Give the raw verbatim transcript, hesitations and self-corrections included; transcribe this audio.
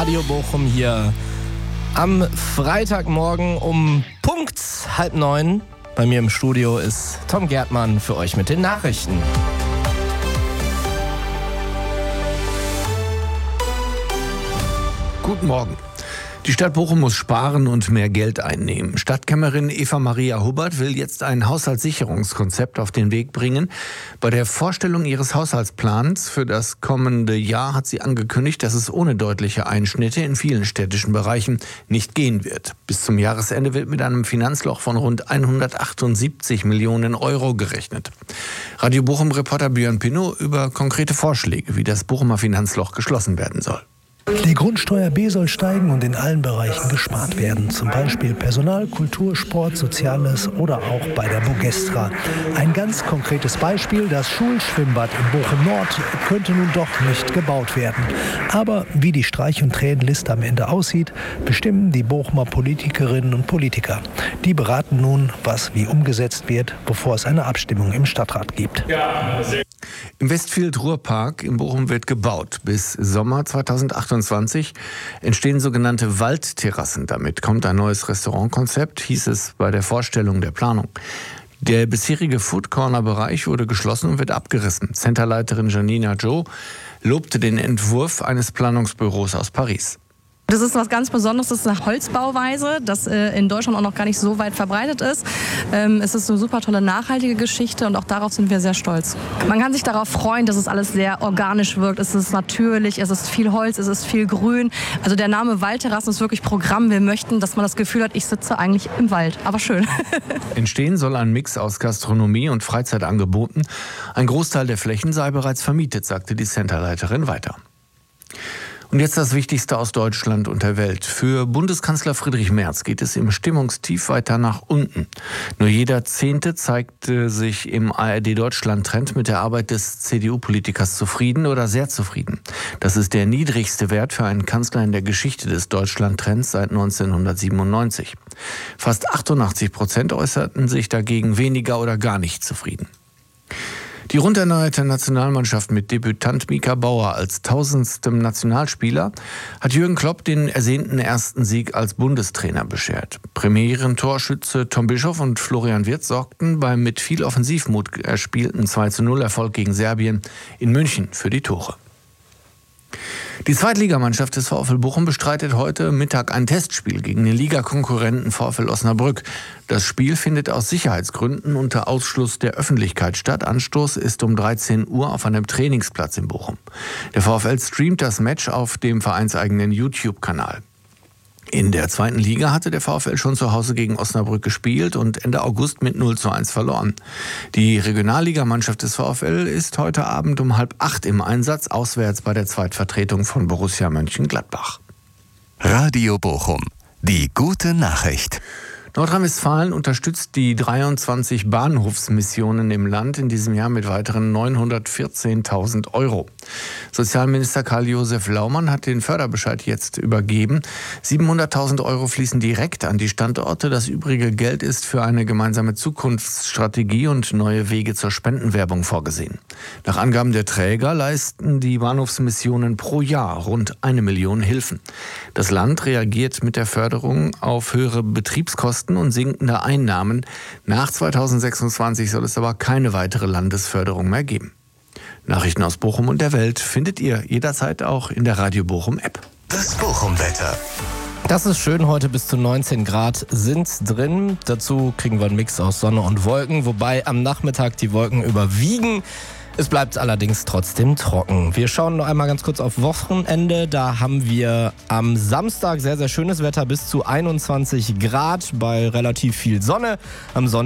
Radio Bochum hier am Freitagmorgen um Punkt halb neun. Bei mir im Studio ist Tom Gärtmann für euch mit den Nachrichten. Guten Morgen. Die Stadt Bochum muss sparen und mehr Geld einnehmen. Stadtkämmerin Eva-Maria Hubbard will jetzt ein Haushaltssicherungskonzept auf den Weg bringen. Bei der Vorstellung ihres Haushaltsplans für das kommende Jahr hat sie angekündigt, dass es ohne deutliche Einschnitte in vielen städtischen Bereichen nicht gehen wird. Bis zum Jahresende wird mit einem Finanzloch von rund hundertachtundsiebzig Millionen Euro gerechnet. Radio Bochum-Reporter Björn Pinnow über konkrete Vorschläge, wie das Bochumer Finanzloch geschlossen werden soll. Die Grundsteuer B soll steigen und in allen Bereichen gespart werden. Zum Beispiel Personal, Kultur, Sport, Soziales oder auch bei der Bogestra. Ein ganz konkretes Beispiel, das Schulschwimmbad in Bochum-Nord könnte nun doch nicht gebaut werden. Aber wie die Streich- und Tränenliste am Ende aussieht, bestimmen die Bochumer Politikerinnen und Politiker. Die beraten nun, was wie umgesetzt wird, bevor es eine Abstimmung im Stadtrat gibt. Im Westfield Ruhrpark in Bochum wird gebaut. Bis Sommer zweitausendzweiundzwanzig entstehen sogenannte Waldterrassen. Damit kommt ein neues Restaurantkonzept, hieß es bei der Vorstellung der Planung. Der bisherige Food-Corner-Bereich wurde geschlossen und wird abgerissen. Centerleiterin Janina Jo lobte den Entwurf eines Planungsbüros aus Paris. Das ist was ganz Besonderes, das ist eine Holzbauweise, das äh, in Deutschland auch noch gar nicht so weit verbreitet ist. Ähm, es ist eine super tolle nachhaltige Geschichte und auch darauf sind wir sehr stolz. Man kann sich darauf freuen, dass es alles sehr organisch wirkt. Es ist natürlich, es ist viel Holz, es ist viel Grün. Also der Name Waldterrassen ist wirklich Programm. Wir möchten, dass man das Gefühl hat, ich sitze eigentlich im Wald, aber schön. Entstehen soll ein Mix aus Gastronomie und Freizeitangeboten. Ein Großteil der Flächen sei bereits vermietet, sagte die Centerleiterin weiter. Und jetzt das Wichtigste aus Deutschland und der Welt. Für Bundeskanzler Friedrich Merz geht es im Stimmungstief weiter nach unten. Nur jeder Zehnte zeigte sich im A R D-Deutschland-Trend mit der Arbeit des C D U-Politikers zufrieden oder sehr zufrieden. Das ist der niedrigste Wert für einen Kanzler in der Geschichte des Deutschland-Trends seit neunzehnhundertsiebenundneunzig. Fast achtundachtzig Prozent äußerten sich dagegen weniger oder gar nicht zufrieden. Die rund erneuerte Nationalmannschaft mit Debütant Mika Bauer als tausendstem Nationalspieler hat Jürgen Klopp den ersehnten ersten Sieg als Bundestrainer beschert. Premierentorschütze Tom Bischoff und Florian Wirtz sorgten beim mit viel Offensivmut erspielten zwei zu null Erfolg gegen Serbien in München für die Tore. Die Zweitligamannschaft des VfL Bochum bestreitet heute Mittag ein Testspiel gegen den Ligakonkurrenten VfL Osnabrück. Das Spiel findet aus Sicherheitsgründen unter Ausschluss der Öffentlichkeit statt. Anstoß ist um dreizehn Uhr auf einem Trainingsplatz in Bochum. Der VfL streamt das Match auf dem vereinseigenen YouTube-Kanal. In der zweiten Liga hatte der VfL schon zu Hause gegen Osnabrück gespielt und Ende August mit null zu eins verloren. Die Regionalligamannschaft des VfL ist heute Abend um halb acht im Einsatz, auswärts bei der Zweitvertretung von Borussia Mönchengladbach. Radio Bochum, die gute Nachricht. Nordrhein-Westfalen unterstützt die dreiundzwanzig Bahnhofsmissionen im Land in diesem Jahr mit weiteren neunhundertvierzehntausend Euro. Sozialminister Karl-Josef Laumann hat den Förderbescheid jetzt übergeben. siebenhunderttausend Euro fließen direkt an die Standorte. Das übrige Geld ist für eine gemeinsame Zukunftsstrategie und neue Wege zur Spendenwerbung vorgesehen. Nach Angaben der Träger leisten die Bahnhofsmissionen pro Jahr rund eine Million Hilfen. Das Land reagiert mit der Förderung auf höhere Betriebskosten und sinkende Einnahmen. Nach zweitausendsechsundzwanzig soll es aber keine weitere Landesförderung mehr geben. Nachrichten aus Bochum und der Welt findet ihr jederzeit auch in der Radio Bochum App. Das Bochum-Wetter. Das ist schön, heute bis zu neunzehn Grad sind drin. Dazu kriegen wir einen Mix aus Sonne und Wolken, wobei am Nachmittag die Wolken überwiegen. Es bleibt allerdings trotzdem trocken. Wir schauen noch einmal ganz kurz auf Wochenende. Da haben wir am Samstag sehr, sehr schönes Wetter, bis zu einundzwanzig Grad bei relativ viel Sonne. Am Sonntag